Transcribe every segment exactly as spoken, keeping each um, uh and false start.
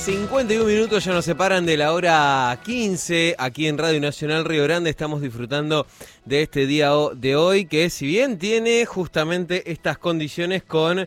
cincuenta y un minutos ya nos separan de la hora quince. Aquí en Radio Nacional Río Grande estamos disfrutando de este día de hoy, que si bien tiene justamente estas condiciones con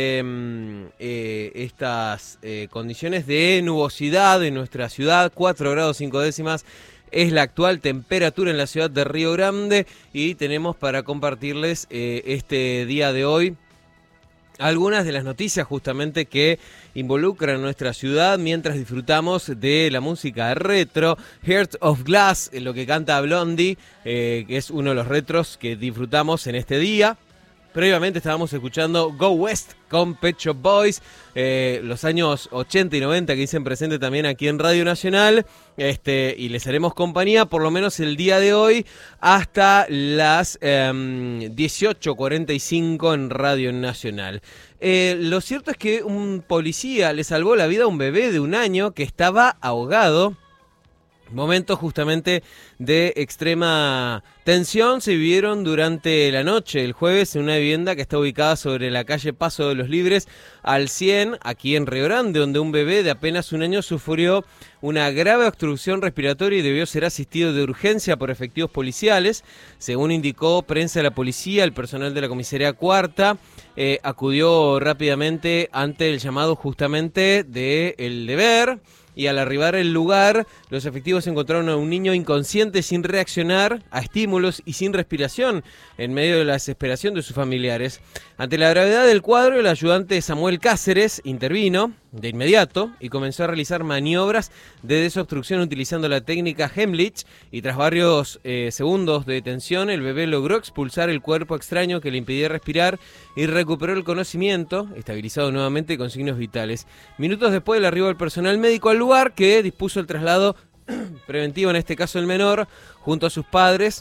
eh, eh, estas eh, condiciones de nubosidad en nuestra ciudad, cuatro grados cinco décimas es la actual temperatura en la ciudad de Río Grande, y tenemos para compartirles eh, este día de hoy algunas de las noticias justamente que involucran nuestra ciudad mientras disfrutamos de la música retro. Heart of Glass, lo que canta Blondie, eh, que es uno de los retros que disfrutamos en este día. Previamente estábamos escuchando Go West con Pet Shop Boys, eh, los años ochenta y noventa que dicen presente también aquí en Radio Nacional, este, y les haremos compañía por lo menos el día de hoy hasta las eh, dieciocho cuarenta y cinco en Radio Nacional. Eh, lo cierto es que un policía le salvó la vida a un bebé de un año que estaba ahogado. Momentos justamente de extrema tensión se vivieron durante la noche el jueves en una vivienda que está ubicada sobre la calle Paso de los Libres al cien, aquí en Río Grande, donde un bebé de apenas un año sufrió una grave obstrucción respiratoria y debió ser asistido de urgencia por efectivos policiales. Según indicó prensa de la policía, el personal de la comisaría cuarta eh, acudió rápidamente ante el llamado justamente de El Deber. Y al arribar al lugar, los efectivos encontraron a un niño inconsciente sin reaccionar a estímulos y sin respiración, en medio de la desesperación de sus familiares. Ante la gravedad del cuadro, el ayudante Samuel Cáceres intervino de inmediato y comenzó a realizar maniobras de desobstrucción utilizando la técnica Heimlich, y tras varios eh, segundos de tensión, el bebé logró expulsar el cuerpo extraño que le impedía respirar y recuperó el conocimiento, estabilizado nuevamente con signos vitales. Minutos después del arribo del personal médico al lugar, que dispuso el traslado preventivo, en este caso el menor, junto a sus padres,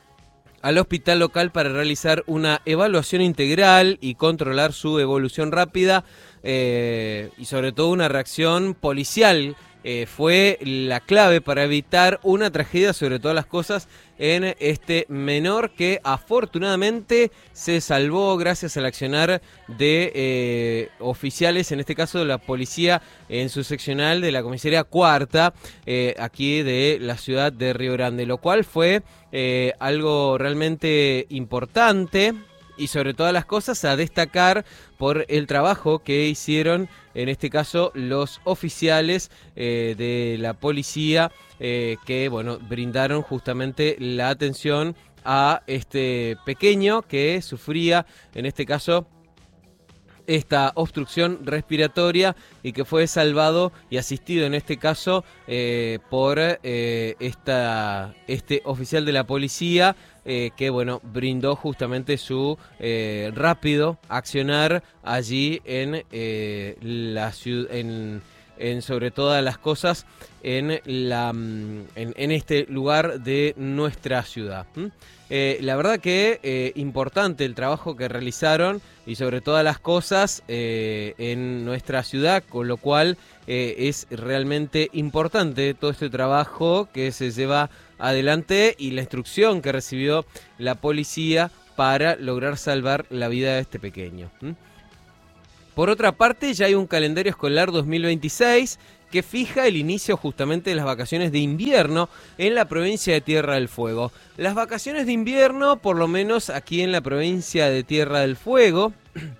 al hospital local para realizar una evaluación integral y controlar su evolución rápida, eh, y sobre todo una reacción policial. Eh, fue la clave para evitar una tragedia, sobre todas las cosas, en este menor que afortunadamente se salvó gracias al accionar de eh, oficiales, en este caso de la policía en su seccional de la comisaría cuarta, eh, aquí de la ciudad de Río Grande, lo cual fue eh, algo realmente importante y sobre todas las cosas a destacar por el trabajo que hicieron, en este caso, los oficiales eh, de la policía eh, que, bueno, brindaron justamente la atención a este pequeño que sufría, en este caso, esta obstrucción respiratoria y que fue salvado y asistido en este caso eh, por eh, esta, este oficial de la policía eh, que bueno brindó justamente su eh, rápido accionar allí en eh, la ciudad, en, en sobre todas las cosas en, la, en, en este lugar de nuestra ciudad. ¿Mm? Eh, la verdad que eh, importante el trabajo que realizaron y sobre todas las cosas eh, en nuestra ciudad, con lo cual eh, es realmente importante todo este trabajo que se lleva adelante y la instrucción que recibió la policía para lograr salvar la vida de este pequeño. ¿Mm? Por otra parte, ya hay un calendario escolar dos mil veintiséis que fija el inicio justamente de las vacaciones de invierno en la provincia de Tierra del Fuego. Las vacaciones de invierno, por lo menos aquí en la provincia de Tierra del Fuego,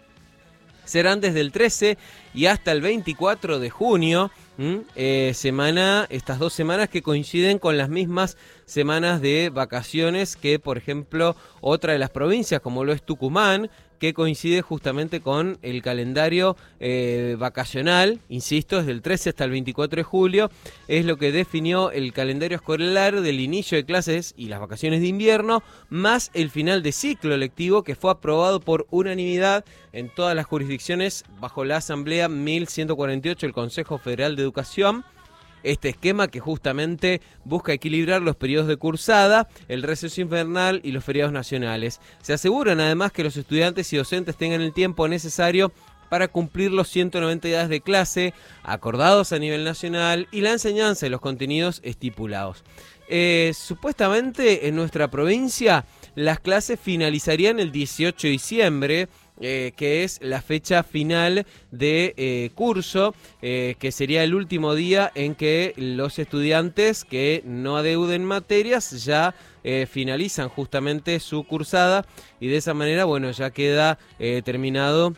serán desde el trece y hasta el veinticuatro de junio, ¿Mm? Eh, semana, estas dos semanas que coinciden con las mismas semanas de vacaciones que, por ejemplo, otra de las provincias, como lo es Tucumán, que coincide justamente con el calendario eh, vacacional, insisto, desde el trece hasta el veinticuatro de julio, es lo que definió el calendario escolar del inicio de clases y las vacaciones de invierno, más el final de ciclo lectivo que fue aprobado por unanimidad en todas las jurisdicciones bajo la Asamblea mil ciento cuarenta y ocho del Consejo Federal de Educación. Este esquema que justamente busca equilibrar los periodos de cursada, el receso invernal y los feriados nacionales. Se aseguran además que los estudiantes y docentes tengan el tiempo necesario para cumplir los ciento noventa días de clase acordados a nivel nacional y la enseñanza de los contenidos estipulados. Eh, supuestamente en nuestra provincia las clases finalizarían el dieciocho de diciembre, eh, que es la fecha final de eh, curso, eh, que sería el último día en que los estudiantes que no adeuden materias ya eh, finalizan justamente su cursada, y de esa manera, bueno, ya queda eh, terminado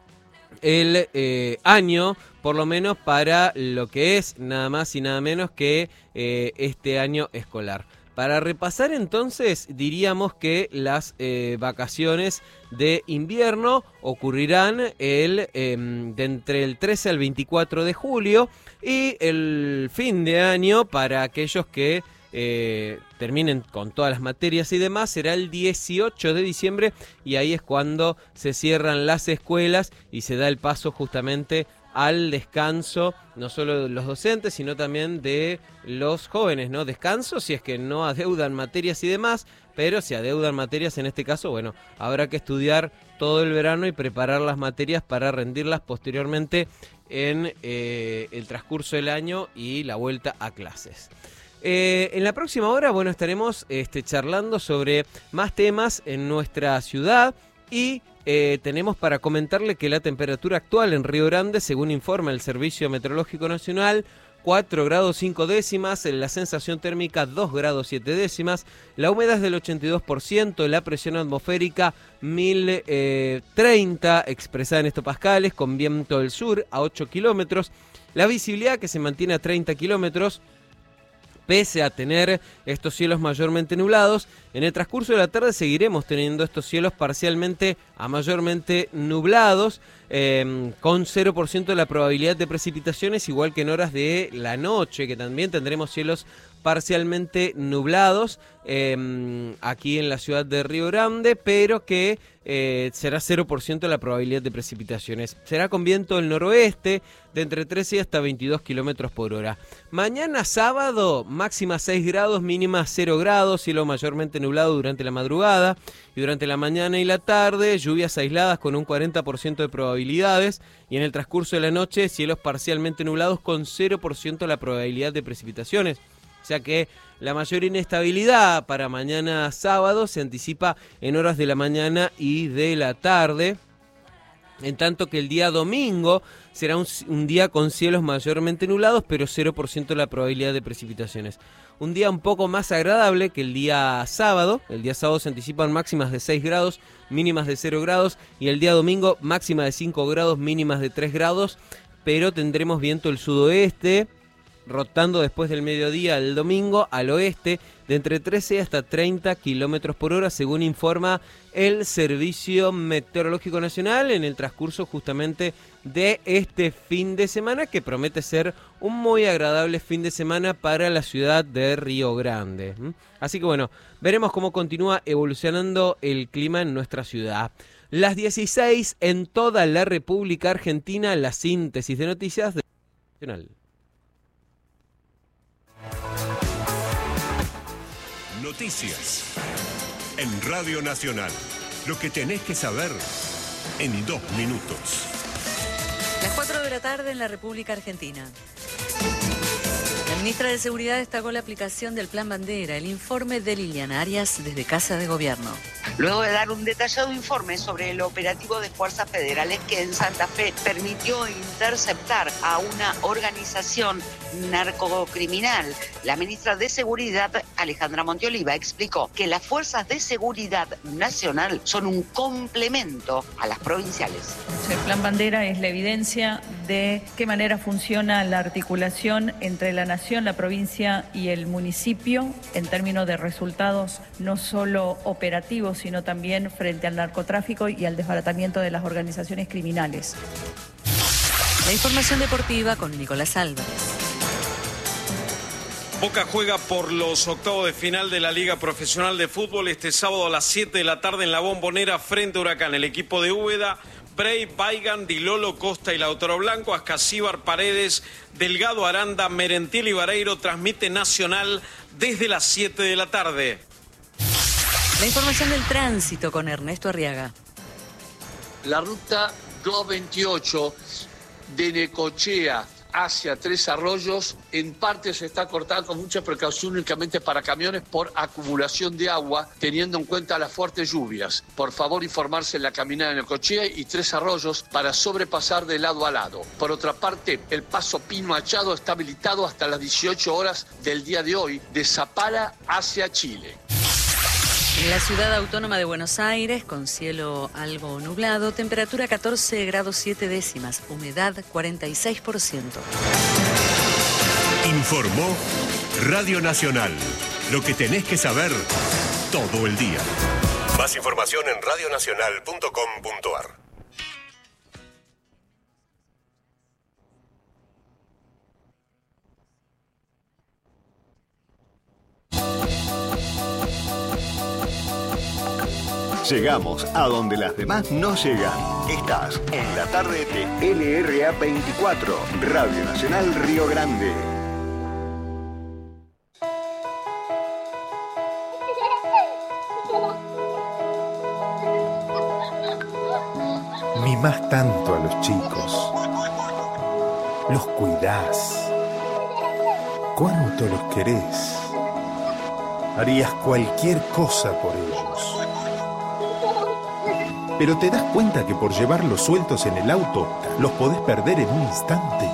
el eh, año, por lo menos para lo que es nada más y nada menos que eh, este año escolar. Para repasar entonces, diríamos que las eh, vacaciones de invierno ocurrirán el, eh, de entre el trece al veinticuatro de julio, y el fin de año para aquellos que eh, terminen con todas las materias y demás será el dieciocho de diciembre, y ahí es cuando se cierran las escuelas y se da el paso justamente al descanso, no solo de los docentes, sino también de los jóvenes, ¿no? Descanso si es que no adeudan materias y demás, pero si adeudan materias en este caso, bueno, habrá que estudiar todo el verano y preparar las materias para rendirlas posteriormente en eh, el transcurso del año y la vuelta a clases. Eh, en la próxima hora, bueno, estaremos este, charlando sobre más temas en nuestra ciudad, y Eh, tenemos para comentarle que la temperatura actual en Río Grande, según informa el Servicio Meteorológico Nacional, cuatro grados cinco décimas, la sensación térmica dos grados siete décimas, la humedad es del ochenta y dos por ciento, la presión atmosférica mil treinta, expresada en hectopascales, con viento del sur a ocho kilómetros, la visibilidad que se mantiene a treinta kilómetros, pese a tener estos cielos mayormente nublados. En el transcurso de la tarde seguiremos teniendo estos cielos parcialmente a mayormente nublados, eh, con cero por ciento de la probabilidad de precipitaciones, igual que en horas de la noche, que también tendremos cielos parcialmente nublados eh, aquí en la ciudad de Río Grande, pero que eh, será cero por ciento la probabilidad de precipitaciones. Será con viento del noroeste de entre trece y hasta veintidós kilómetros por hora. Mañana sábado, máxima seis grados, mínima cero grados, cielo mayormente nublado durante la madrugada, y durante la mañana y la tarde, lluvias aisladas con un cuarenta por ciento de probabilidades, y en el transcurso de la noche, cielos parcialmente nublados con cero por ciento la probabilidad de precipitaciones. O sea que la mayor inestabilidad para mañana sábado se anticipa en horas de la mañana y de la tarde, en tanto que el día domingo será un, un día con cielos mayormente nublados, pero cero por ciento la probabilidad de precipitaciones. Un día un poco más agradable que el día sábado. El día sábado se anticipan máximas de seis grados, mínimas de cero grados, y el día domingo máxima de cinco grados, mínimas de tres grados, pero tendremos viento del sudoeste, rotando después del mediodía el domingo al oeste de entre trece hasta treinta kilómetros por hora, según informa el Servicio Meteorológico Nacional, en el transcurso justamente de este fin de semana, que promete ser un muy agradable fin de semana para la ciudad de Río Grande. Así que bueno, veremos cómo continúa evolucionando el clima en nuestra ciudad. Las dieciséis en toda la República Argentina, la síntesis de noticias de Nacional. Noticias en Radio Nacional. Lo que tenés que saber en dos minutos. Las cuatro de la tarde en la República Argentina. La ministra de Seguridad destacó la aplicación del Plan Bandera. El informe de Liliana Arias desde Casa de Gobierno. Luego de dar un detallado informe sobre el operativo de fuerzas federales que en Santa Fe permitió interceptar a una organización narcocriminal, la ministra de Seguridad, Alejandra Monteoliva, explicó que las fuerzas de seguridad nacional son un complemento a las provinciales. El Plan Bandera es la evidencia de qué manera funciona la articulación entre la nación, la provincia y el municipio en términos de resultados no solo operativos, sino también frente al narcotráfico y al desbaratamiento de las organizaciones criminales. La información deportiva con Nicolás Álvarez. Boca juega por los octavos de final de la Liga Profesional de Fútbol este sábado a las siete de la tarde en la Bombonera frente a Huracán. El equipo de Úbeda, Brey, Baigan, Dilolo, Costa y Lautaro Blanco, Ascasíbar, Paredes, Delgado, Aranda, Merentiel y Vareiro transmite Nacional desde las siete de la tarde. La información del tránsito con Ernesto Arriaga. La ruta doscientos veintiocho de Necochea hacia Tres Arroyos, en parte se está cortando con mucha precaución únicamente para camiones por acumulación de agua, teniendo en cuenta las fuertes lluvias. Por favor, informarse en la caminada de Necochea y Tres Arroyos para sobrepasar de lado a lado. Por otra parte, el paso Pino Machado está habilitado hasta las dieciocho horas del día de hoy, de Zapala hacia Chile. En la ciudad autónoma de Buenos Aires, con cielo algo nublado, temperatura catorce grados siete décimas, humedad cuarenta y seis por ciento. Informó Radio Nacional. Lo que tenés que saber todo el día. Más información en radio nacional punto com punto a r. Llegamos a donde las demás no llegan. Estás en la tarde de L R A veinticuatro, Radio Nacional Río Grande. Mimás tanto a los chicos. Los cuidás. ¿Cuánto los querés? Harías cualquier cosa por ellos. Pero te das cuenta que por llevarlos sueltos en el auto, los podés perder en un instante.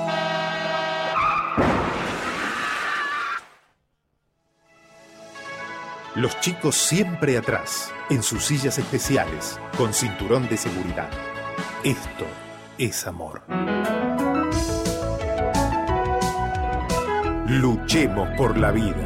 Los chicos siempre atrás, en sus sillas especiales, con cinturón de seguridad. Esto es amor. Luchemos por la vida.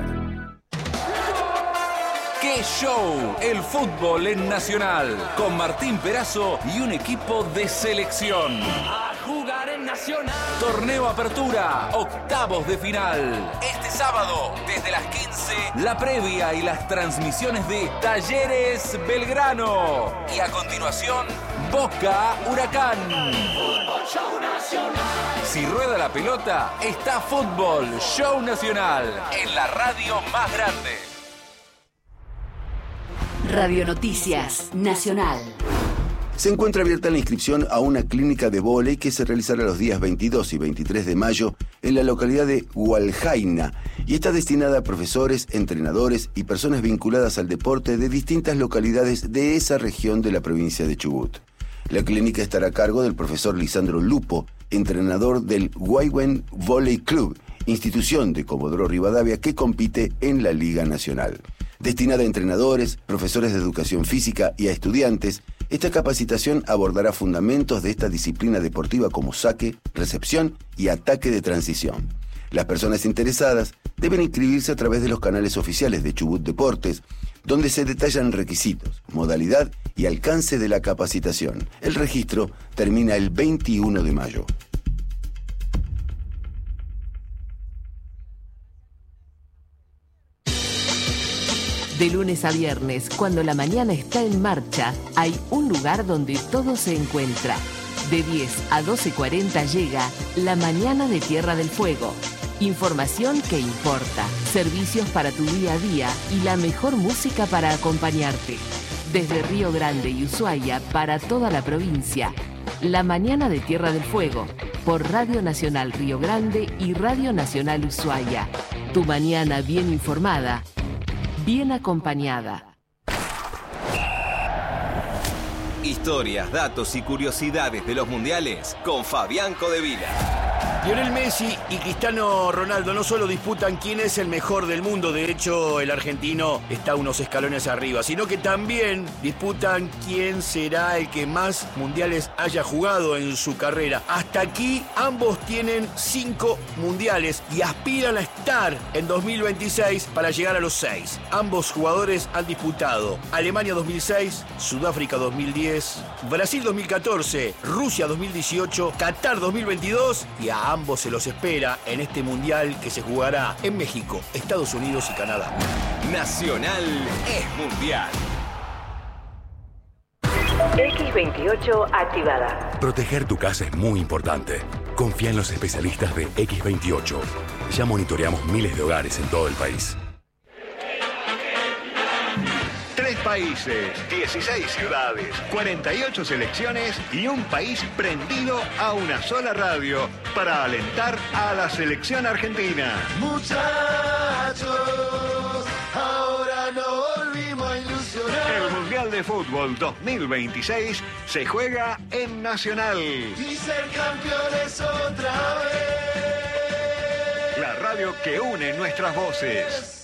¡Qué show! El fútbol en Nacional, con Martín Perazo y un equipo de selección. A jugar en Nacional. Torneo Apertura, octavos de final. Este sábado, desde las quince, la previa y las transmisiones de Talleres Belgrano. Y a continuación, Boca Huracán. Fútbol Show Nacional. Si rueda la pelota, está Fútbol Show Nacional, en la radio más grande. Radio Noticias Nacional. Se encuentra abierta la inscripción a una clínica de vóley que se realizará los días veintidós y veintitrés de mayo en la localidad de Hualjaina y está destinada a profesores, entrenadores y personas vinculadas al deporte de distintas localidades de esa región de la provincia de Chubut. La clínica estará a cargo del profesor Lisandro Lupo, entrenador del Huaywen Volley Club, institución de Comodoro Rivadavia que compite en la Liga Nacional. Destinada a entrenadores, profesores de educación física y a estudiantes, esta capacitación abordará fundamentos de esta disciplina deportiva como saque, recepción y ataque de transición. Las personas interesadas deben inscribirse a través de los canales oficiales de Chubut Deportes, donde se detallan requisitos, modalidad y alcance de la capacitación. El registro termina el veintiuno de mayo. De lunes a viernes, cuando la mañana está en marcha, hay un lugar donde todo se encuentra. De diez a doce cuarenta llega La Mañana de Tierra del Fuego. Información que importa, servicios para tu día a día y la mejor música para acompañarte. Desde Río Grande y Ushuaia para toda la provincia. La Mañana de Tierra del Fuego, por Radio Nacional Río Grande y Radio Nacional Ushuaia. Tu mañana bien informada, bien acompañada. Historias, datos y curiosidades de los mundiales con Fabián Codevila. Lionel Messi y Cristiano Ronaldo no solo disputan quién es el mejor del mundo, de hecho el argentino está unos escalones arriba, sino que también disputan quién será el que más mundiales haya jugado en su carrera. Hasta aquí ambos tienen cinco mundiales y aspiran a estar en dos mil veintiséis para llegar a los seis. Ambos jugadores han disputado Alemania dos mil seis, Sudáfrica dos mil diez, Brasil dos mil catorce, Rusia dos mil dieciocho, Qatar dos mil veintidós y a ambos se los espera en este mundial que se jugará en México, Estados Unidos y Canadá. Nacional es mundial. X veintiocho activada. Proteger tu casa es muy importante. Confía en los especialistas de X veintiocho. Ya monitoreamos miles de hogares en todo el país. Tres países, dieciséis ciudades, cuarenta y ocho selecciones y un país prendido a una sola radio para alentar a la selección argentina. Muchachos, ahora no volvimos a ilusionar. El Mundial de Fútbol dos mil veintiséis se juega en Nacional. Y ser campeones otra vez. La radio que une nuestras voces.